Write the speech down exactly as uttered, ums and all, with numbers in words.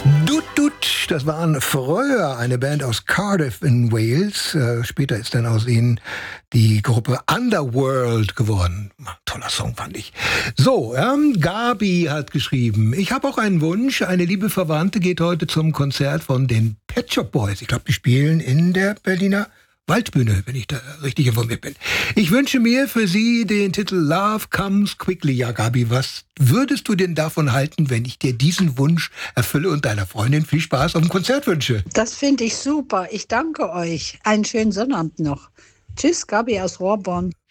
Dut Dut, das waren früher eine Band aus Cardiff in Wales. Äh, später ist dann aus ihnen die Gruppe Underworld geworden. Toller Song, fand ich. So, ähm, Gabi hat geschrieben, ich habe auch einen Wunsch. Eine liebe Verwandte geht heute zum Konzert von den Pet Shop Boys. Ich glaube, die spielen in der Berliner Waldbühne, wenn ich da richtig informiert bin. Ich wünsche mir für Sie den Titel Love Comes Quickly. Ja, Gabi, was würdest du denn davon halten, wenn ich dir diesen Wunsch erfülle und deiner Freundin viel Spaß auf dem Konzert wünsche? Das finde ich super. Ich danke euch. Einen schönen Sonnabend noch. Tschüss, Gabi aus Rohrborn.